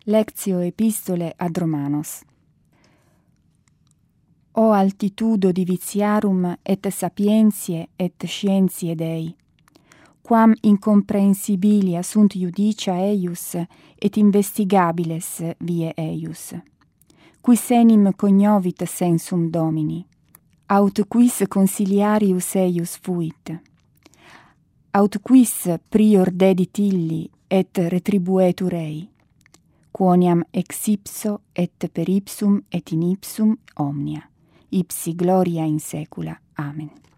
Lectio epistole ad Romanos. O altitudo divitiarum et sapientiae et scientiae Dei, quam incomprehensibilia sunt iudicia eius et investigabiles vie eius. Quis enim cognovit sensum Domini, aut quis consiliarius eius fuit, aut quis prior dedit illi et retribuetur ei, quoniam ex ipso et per ipsum et in ipsum omnia, ipsi gloria in saecula. Amen.